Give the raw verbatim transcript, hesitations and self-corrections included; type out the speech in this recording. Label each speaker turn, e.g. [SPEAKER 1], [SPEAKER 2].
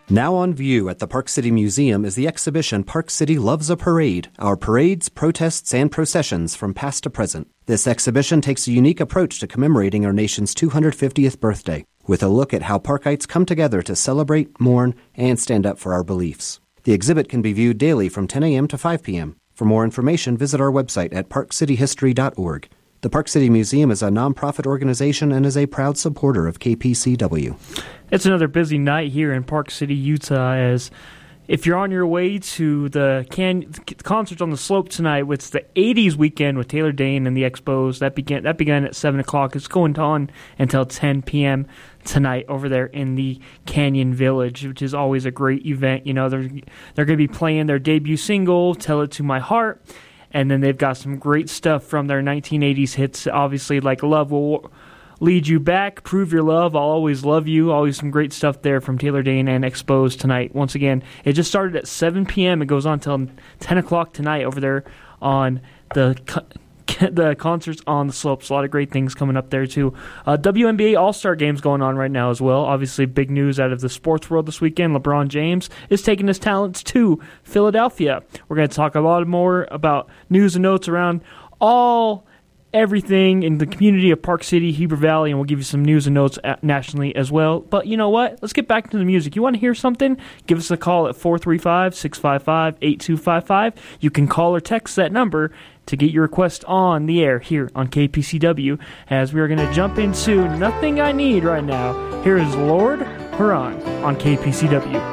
[SPEAKER 1] Now on view at the Park City Museum is the exhibition Park City Loves a Parade, our parades, protests, and processions from past to present. This exhibition takes a unique approach to commemorating our nation's two hundred fiftieth birthday, with a look at how Parkites come together to celebrate, mourn, and stand up for our beliefs. The exhibit can be viewed daily from ten a.m. to five p.m. For more information, visit our website at park city history dot org. The Park City Museum is a nonprofit organization and is a proud supporter of K P C W.
[SPEAKER 2] It's another busy night here in Park City, Utah, as if you're on your way to the can- concerts on the slope tonight, it's the eighties weekend with Taylor Dayne and the Expos. That began that began at seven o'clock. It's going on until ten p.m. tonight over there in the Canyon Village, which is always a great event. You know, they're, they're going to be playing their debut single, Tell It to My Heart. And then they've got some great stuff from their nineteen eighties hits, obviously, like Love Will Lead You Back, Prove Your Love, I'll Always Love You. Always some great stuff there from Taylor Dayne and Expos tonight. Once again, it just started at seven p.m. It goes on until ten o'clock tonight over there on the the concerts on the slopes. A lot of great things coming up there, too. Uh, W N B A All-Star Games going on right now as well. Obviously, big news out of the sports world this weekend. LeBron James is taking his talents to Philadelphia. We're going to talk a lot more about news and notes around all everything in the community of Park City, Heber Valley, and we'll give you some news and notes nationally as well. But you know what? Let's get back to the music. You want to hear something? Give us a call at four three five, six five five, eight two five five. You can call or text that number to get your request on the air here on K P C W, as we are going to jump into Nothing I Need right now. Here is Lord Huron on K P C W.